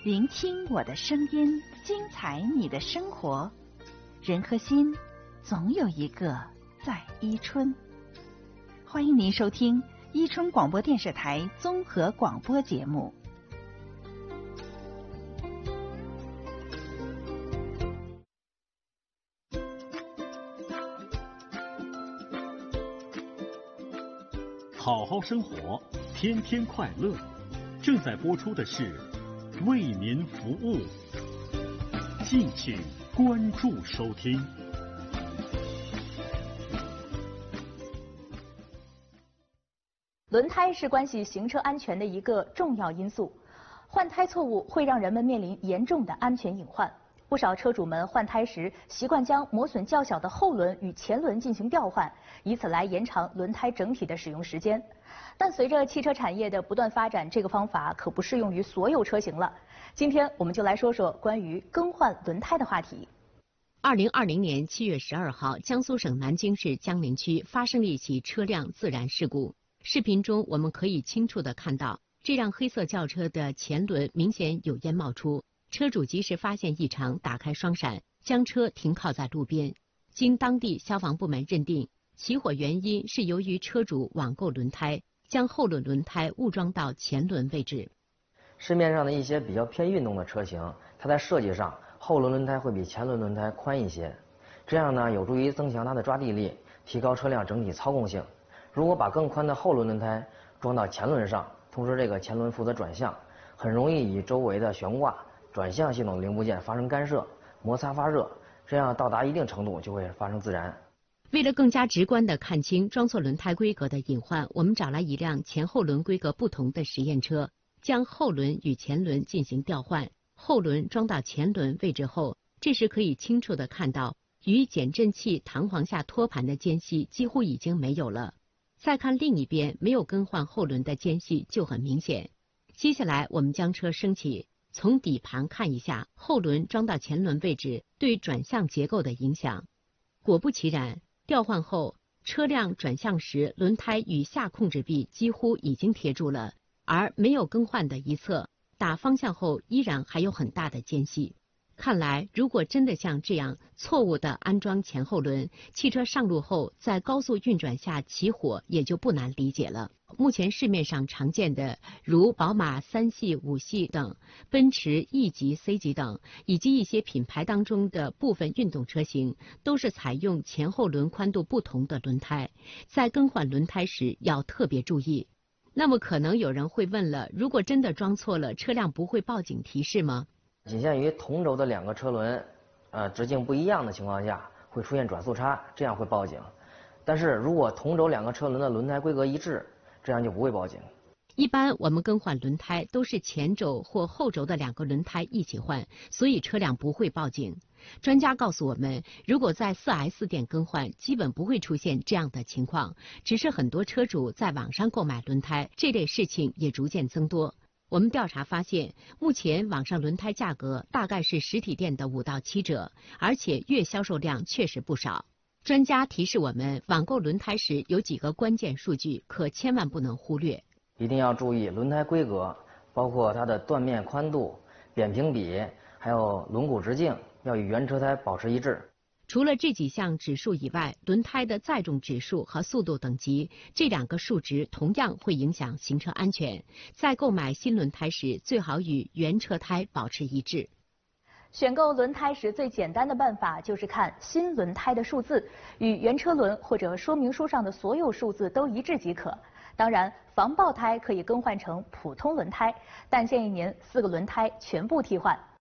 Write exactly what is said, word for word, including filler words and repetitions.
聆听我的声音，精彩你的生活。人和心，总有一个在伊春。欢迎您收听伊春广播电视台综合广播节目。 好好生活，天天快乐。正在播出的是为民服务，敬请关注收听。 轮胎是关系行车安全的一个重要因素，换胎错误会让人们面临严重的安全隐患。不少车主们换胎时习惯将磨损较小的后轮与前轮进行调换，以此来延长轮胎整体的使用时间。但随着汽车产业的不断发展，这个方法可不适用于所有车型了。今天我们就来说说关于更换轮胎的话题。 二零二零年七月十二号，江苏省南京市江陵区发生了一起车辆自燃事故。视频中我们可以清楚地看到，这辆黑色轿车的前轮明显有烟冒出，车主及时发现异常，打开双闪，将车停靠在路边。经当地消防部门认定，起火原因是由于车主网购轮胎，将后轮轮胎误装到前轮位置。 市面上的一些比较偏运动的车型，它在设计上后轮轮胎会比前轮轮胎宽一些，这样呢有助于增强它的抓地力，提高车辆整体操控性。如果把更宽的后轮轮胎装到前轮上，同时这个前轮负责转向，很容易与周围的悬挂、转向系统零部件发生干涉、摩擦发热，这样到达一定程度就会发生自燃。 为了更加直观地看清装错轮胎规格的隐患，我们找来一辆前后轮规格不同的实验车，将后轮与前轮进行调换，后轮装到前轮位置后，这时可以清楚地看到，与减震器弹簧下托盘的间隙几乎已经没有了。再看另一边，没有更换后轮的间隙就很明显。接下来我们将车升起，从底盘看一下后轮装到前轮位置对转向结构的影响。果不其然，调换后车辆转向时轮胎与下控制臂几乎已经贴住了，而没有更换的一侧打方向后依然还有很大的间隙。看来如果真的像这样错误地安装前后轮，汽车上路后在高速运转下起火也就不难理解了。目前市面上常见的如宝马三系、五系等，奔驰 E 级、C 级等，以及一些品牌当中的部分运动车型，都是采用前后轮宽度不同的轮胎，在更换轮胎时要特别注意。那么可能有人会问了，如果真的装错了，车辆不会报警提示吗？ 仅限于同轴的两个车轮，呃，直径不一样的情况下，会出现转速差，这样会报警。但是如果同轴两个车轮的轮胎规格一致，这样就不会报警。 一般我们更换轮胎都是前轴或后轴的两个轮胎一起换，所以车辆不会报警。专家告诉我们，如果在 四 S 店更换，基本不会出现这样的情况，只是很多车主在网上购买轮胎，这类事情也逐渐增多。我们调查发现，目前网上轮胎价格大概是实体店的五到七折，而且月销售量确实不少。专家提示我们，网购轮胎时有几个关键数据，可千万不能忽略。 一定要注意轮胎规格，包括它的断面宽度、扁平比，还有轮毂直径，要与原车胎保持一致。 除了这几项指数以外，轮胎的载重指数和速度等级，这两个数值同样会影响行车安全。在购买新轮胎时，最好与原车胎保持一致。 选购轮胎时最简单的办法就是看新轮胎的数字，与原车轮或者说明书上的所有数字都一致即可。当然，防爆胎可以更换成普通轮胎，但建议您四个轮胎全部替换。